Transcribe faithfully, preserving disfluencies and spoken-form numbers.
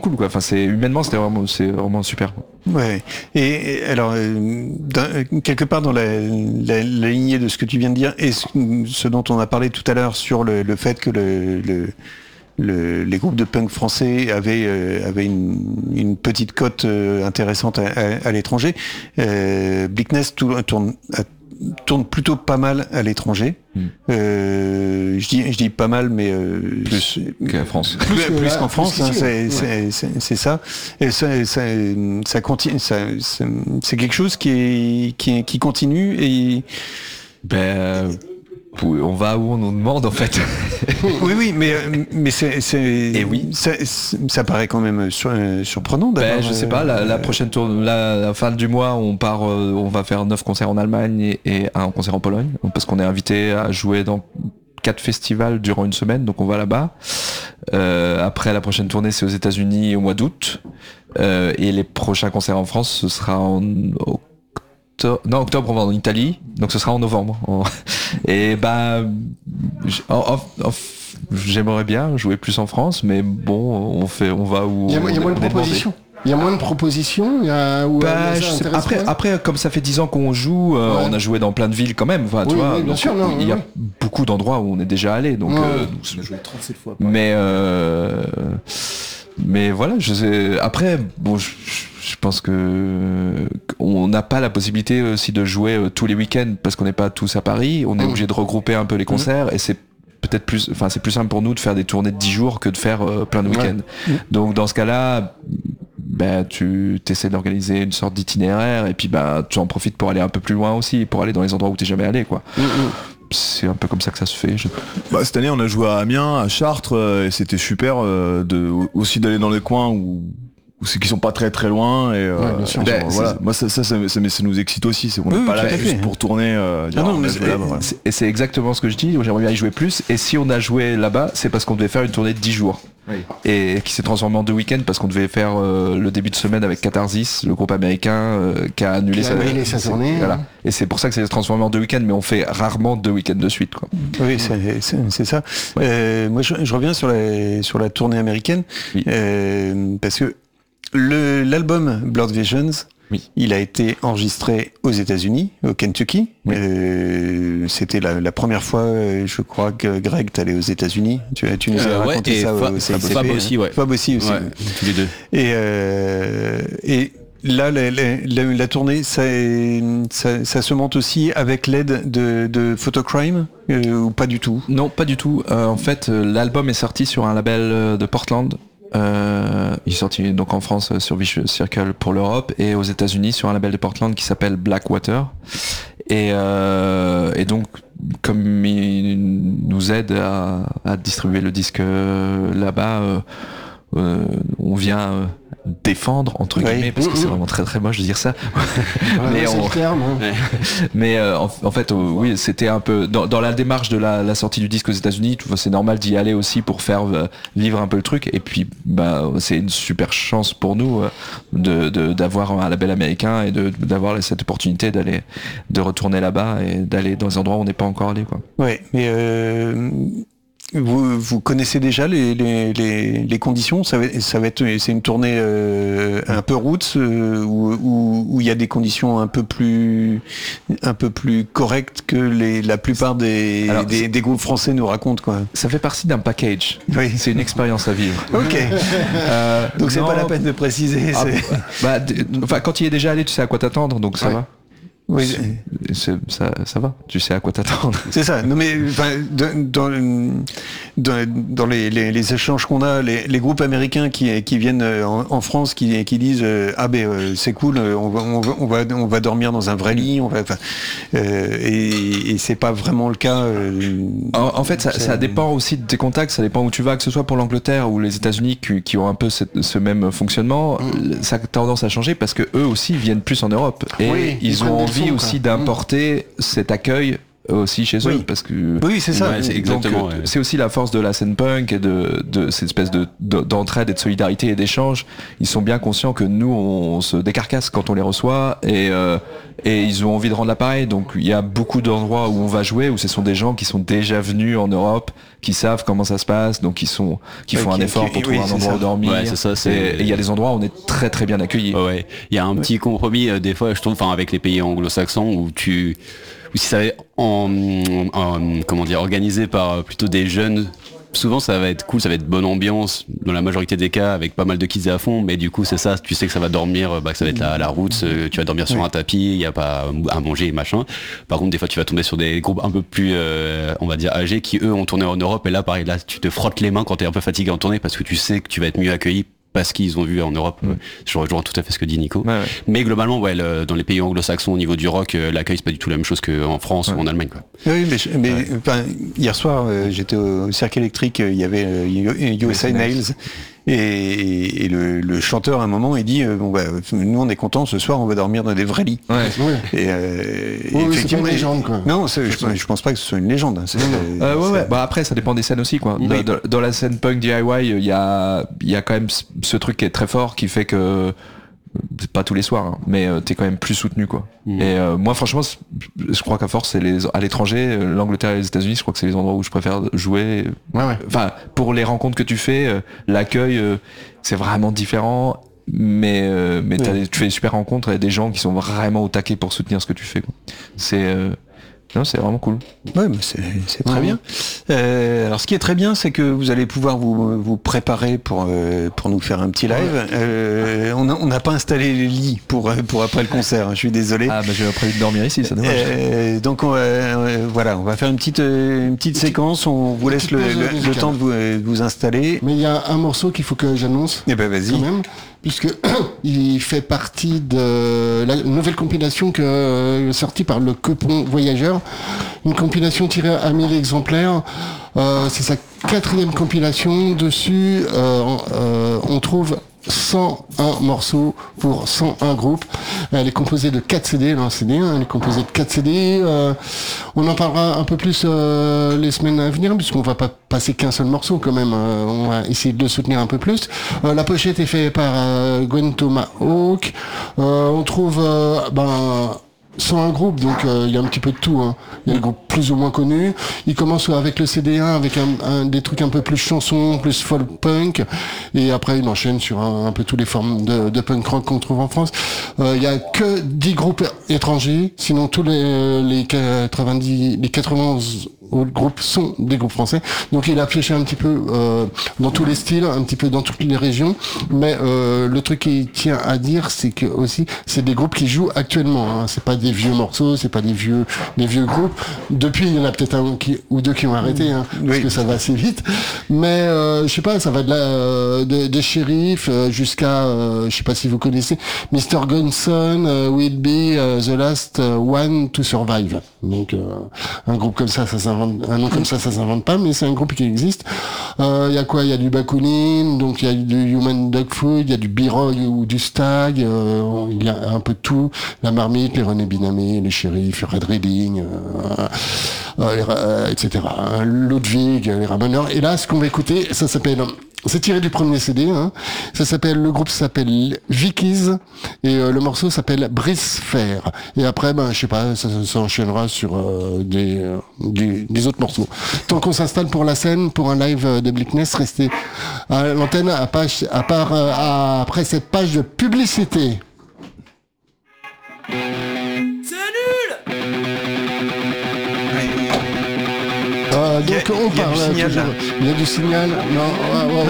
cool quoi. Enfin, c'est humainement, c'était vraiment, c'est vraiment super. Ouais. Et, et alors, euh, dans, quelque part dans la, la, la lignée de ce que tu viens de dire et ce, ce dont on a parlé tout à l'heure sur le, le fait que le, le Le, les groupes de punk français avaient, euh, avaient une, une petite cote euh, intéressante à, à, à l'étranger. Euh, Bleakness tourne, tourne, tourne plutôt pas mal à l'étranger. Mm. Euh, je dis, je dis pas mal, mais euh, plus qu'en France. Plus, plus, plus qu'en France, plus hein, c'est, c'est, c'est, c'est ça. Et ça, ça, ça continue. Ça, ça, c'est quelque chose qui est, qui, qui continue et. Ben. On va où on nous demande en fait. Oui, oui, mais mais c'est, c'est et oui, ça, ça paraît quand même sur, surprenant. Ben, je sais pas. La, la prochaine tour, la, la fin du mois, on part, on va faire neuf concerts en Allemagne et, et un concert en Pologne, parce qu'on est invité à jouer dans quatre festivals durant une semaine, donc on va là-bas. Euh, après, la prochaine tournée, c'est aux États-Unis au mois d'août, euh, et les prochains concerts en France, ce sera en non, octobre, on va en Italie, donc ce sera en novembre. Et bah, oh, oh, oh, j'aimerais bien jouer plus en France, mais bon, on fait, on va où. Il y a, il y a moins de propositions. Il y a moins de propositions. Il y a, où, bah, je sais, après, après, comme ça fait dix ans qu'on joue, euh, ouais. on a joué dans plein de villes quand même. Enfin, oui, tu vois, oui, bien donc, sûr, non, il y a oui. beaucoup d'endroits où on est déjà allé. Donc, ouais. euh, on a joué trente-sept fois. Mais euh, mais voilà, je sais. Après, bon, je, je pense que on n'a pas la possibilité aussi de jouer tous les week-ends parce qu'on n'est pas tous à Paris. On est mmh. obligé de regrouper un peu les concerts mmh. et c'est peut-être plus, enfin c'est plus simple pour nous de faire des tournées de dix jours que de faire euh, plein de week-ends. Ouais. Mmh. Donc dans ce cas-là, ben tu essaies d'organiser une sorte d'itinéraire et puis ben tu en profites pour aller un peu plus loin aussi, pour aller dans les endroits où t'es jamais allé, quoi. Mmh. C'est un peu comme ça que ça se fait. Je... Bah, cette année, on a joué à Amiens, à Chartres, euh, et c'était super euh, de aussi d'aller dans les coins où, où c'est qui sont pas très très loin. Et euh, ouais, bien sûr. Ben, voilà. Moi, ça, ça, ça, ça, ça nous excite aussi. C'est qu'on n'est oui, pas là juste fait. Pour tourner. Euh, dire, ah non, mais c'est, là, voilà. c'est, et c'est exactement ce que je dis. J'aimerais bien y jouer plus. Et si on a joué là-bas, c'est parce qu'on devait faire une tournée de dix jours. Oui. Et qui s'est transformé en deux week-ends parce qu'on devait faire euh, le début de semaine avec Catharsis, le groupe américain euh, qui a annulé, qui a annulé sa, sa tournée. Voilà. Et c'est pour ça que ça s'est transformé en deux week-ends, mais on fait rarement deux week-ends de suite, quoi. Oui, c'est, c'est, c'est ça. Ouais. Euh, moi, je, je reviens sur la, sur la tournée américaine, oui. euh, parce que le, l'album Blurred Visions, oui. il a été enregistré aux États-Unis, au Kentucky. Oui. Euh, c'était la, la première fois, je crois, que Greg, t'allais aux États-Unis. Tu, tu nous as euh, raconté ouais, ça Fa- au C I C P. Fab aussi, ouais. Fab aussi, aussi. Ouais, tous les deux. Et, euh, et là, la, la, la, la tournée, ça, ça, ça se monte aussi avec l'aide de, de Photocrime euh, ou pas du tout? Non, pas du tout. Euh, en fait, l'album est sorti sur un label de Portland. Euh, il est sorti donc en France sur Vicious Circle pour l'Europe et aux États-Unis sur un label de Portland qui s'appelle Blackwater. Et, euh, et donc, comme il nous aide à, à distribuer le disque là-bas, euh, euh, on vient euh, défendre entre oui. guillemets parce que c'est vraiment très très moche de dire ça. mais on... terme, hein. mais euh, en, en fait, euh, oui, c'était un peu dans, dans la démarche de la, la sortie du disque aux États-Unis. C'est normal d'y aller aussi pour faire euh, vivre un peu le truc. Et puis, bah, c'est une super chance pour nous euh, de, de d'avoir un label américain et de d'avoir cette opportunité d'aller de retourner là-bas et d'aller dans des endroits où on n'est pas encore allé, quoi. Ouais, mais euh... Vous, vous connaissez déjà les, les, les, les conditions? Ça va, ça va être, c'est une tournée euh, un peu roots euh, où, où, où il y a des conditions un peu plus, un peu plus correctes que les, la plupart des, Alors, des, des groupes français nous racontent, quoi. Ça fait partie d'un package. Oui. C'est une expérience à vivre. Ok. euh, donc c'est non, pas la peine de préciser. Ah, c'est... Bah, enfin, quand il y es déjà allé, tu sais à quoi t'attendre, donc ça ouais. va. Oui, c'est, c'est, ça, ça va. Tu sais à quoi t'attendre. C'est ça. Non mais dans, dans, dans les, les, les échanges qu'on a, les, les groupes américains qui, qui viennent en, en France, qui, qui disent ah ben c'est cool, on va, on va, on va, on va dormir dans un vrai lit, on va, enfin, euh, et, et c'est pas vraiment le cas. Euh, en, en fait, ça, ça dépend aussi de tes contacts, ça dépend où tu vas, que ce soit pour l'Angleterre ou les États-Unis qui, qui ont un peu cette, ce même fonctionnement. Mm. Ça a tendance à changer parce que eux aussi viennent plus en Europe et oui, ils, ils ont envie aussi d'importer mmh. cet accueil aussi chez eux Oui. parce que Oui, c'est ça. Ouais, c'est donc, exactement. euh, ouais. c'est aussi la force de la scène punk et de, de cette espèce de, de- d'entraide et de solidarité et d'échange. Ils sont bien conscients que nous, on, on se décarcasse quand on les reçoit et, euh, et ils ont envie de rendre l'appareil. Donc il y a beaucoup d'endroits où on va jouer où ce sont des gens qui sont déjà venus en Europe, qui savent comment ça se passe, donc qui sont, qui Ouais, font qui- un effort qui- pour trouver oui, un c'est endroit ça. où dormir. Ouais, c'est ça, c'est- Et et il y a des endroits où on est très très bien accueillis. Ouais, ouais. Il y a un petit compromis euh, des fois, je trouve, enfin avec les pays anglo-saxons où tu, où si ça va être en, en- comment dire, organisé par euh, plutôt des jeunes, souvent ça va être cool, ça va être bonne ambiance dans la majorité des cas avec pas mal de kids à fond, mais du coup c'est ça, tu sais que ça va dormir, euh, bah, que ça va être la, la route, euh, tu vas dormir sur un tapis, il y a pas à manger et machin. Par contre des fois tu vas tomber sur des groupes un peu plus, euh, on va dire âgés qui eux ont tourné en Europe et là pareil, là tu te frottes les mains quand t'es un peu fatigué en tournée parce que tu sais que tu vas être mieux accueilli parce qu'ils ont vu en Europe. Ouais. Je rejoins tout à fait ce que dit Nico. Ouais, ouais. Mais globalement, ouais, le- dans les pays anglo-saxons, au niveau du rock, euh, l'accueil, c'est pas du tout la même chose qu'en France Ouais. ou en Allemagne, quoi. Oui, mais, je- mais enfin, hier soir, euh, j'étais au, au Cercle électrique, euh, il y avait euh, U S A Nails, et, et le, le chanteur à un moment il dit euh, bon bah nous on est contents, ce soir on va dormir dans des vrais lits. Ouais. Ouais. Et, euh, Oui, oui, c'est pas effectivement, une légende, quoi. Non, c'est- je, je pense pas que ce soit une légende. hein. C'est- Euh, ouais, c'est- ouais. Bah après, ça dépend des scènes aussi, quoi. Oui. Dans, dans- dans la scène punk D I Y, il y a, il y a quand même ce- ce truc qui est très fort, qui fait que c'est pas tous les soirs, hein, mais euh, t'es quand même plus soutenu, quoi. Mhm. Et euh, moi, franchement, c'est- je crois qu'à force, c'est les à l'étranger, euh, l'Angleterre et les États-Unis, je crois que c'est les endroits où je préfère jouer. Ouais, ouais. Enfin, pour les rencontres que tu fais, euh, l'accueil, euh, c'est vraiment différent. Mais, euh, mais t'as Oui. des- tu fais des super rencontres et des gens qui sont vraiment au taquet pour soutenir ce que tu fais, quoi. C'est euh, non, c'est vraiment cool. Ouais, mais c'est c'est très Mhm. bien. Euh, alors, ce qui est très bien, c'est que vous allez pouvoir vous, vous préparer pour, euh, pour nous faire un petit live. Euh, on n'a on n'a pas installé les lits pour, euh, pour après le concert, hein, je suis désolé. Ah, bah j'ai prévu de dormir ici, c'est dommage. Euh, donc on va, euh, voilà, on va faire une petite, euh, une petite séquence, on vous laisse petite le, pause le- le musicale. temps de vous, euh, de vous installer. Mais il y a un morceau qu'il faut que j'annonce. Eh ben vas-y. Quand même, puisque il fait partie de la nouvelle compilation que euh, sortie par le Copon Voyageur, une compilation tirée à mille exemplaires. Euh, c'est sa quatrième compilation. Dessus, euh, euh, on trouve cent un morceaux pour cent un groupes. Elle est composée de quatre C D, un C D, hein, elle est composée de quatre C D. Euh, on en parlera un peu plus euh, les semaines à venir, puisqu'on va pas passer qu'un seul morceau quand même. Euh, on va essayer de le soutenir un peu plus. Euh, la pochette est faite par euh, Gwen Tomahawk. Euh, on trouve euh, ben cent un groupes, donc euh, il y a un petit peu de tout. Hein. Il y a des groupes plus ou moins connus. Il commence avec le C D un, avec un, un- des trucs un peu plus chansons, plus folk punk, et après il enchaîne sur un, un peu toutes les formes de, de punk rock qu'on trouve en France. Euh, Il y a que dix groupes étrangers, sinon tous les, les quatre-vingt-dix, les quatre-vingt-onze autres groupes sont des groupes français. Donc il a pioché un petit peu euh, dans tous les styles, un petit peu dans toutes les régions. Mais euh, le truc qui tient à dire, c'est que aussi c'est des groupes qui jouent actuellement. Hein. C'est pas des vieux morceaux, c'est pas des vieux des vieux groupes. Depuis, il y en a peut-être un qui, ou deux qui ont arrêté, hein, parce Oui. que ça va assez vite. Mais euh, je sais pas, ça va de la euh, de, de Sheriff euh, jusqu'à, euh, je sais pas si vous connaissez, mister Gunson, euh, Will Be, euh, The Last euh, One to Survive. Donc euh, un groupe comme ça, ça s'invente, un nom comme ça, ça s'invente pas, mais c'est un groupe qui existe. Euh, Il y a quoi? Il y a du Bakunin, donc il y a du Human Dog Food, il y a du B-Roy ou du Stag, euh, il y a un peu de tout. La Marmite, les René Binamé, les Sheriffs, Red Reading, euh, euh, les, euh, et cetera. Ludwig, les Ramoneurs. Et là, ce qu'on va écouter, ça s'appelle... C'est tiré du premier C D, hein. Ça s'appelle, le groupe s'appelle Vickies, et euh, le morceau s'appelle Brice Fer. Et après, ben, je sais pas, ça, ça enchaînera sur euh, des, euh, des, des autres morceaux. Tant qu'on s'installe pour la scène, pour un live de Bleakness, restez à l'antenne à page, à part, euh, à- après cette page de publicité. Euh, Il y a- donc on il y a parle du signal, toujours- là. il y a du signal. Non, ouais, ouais,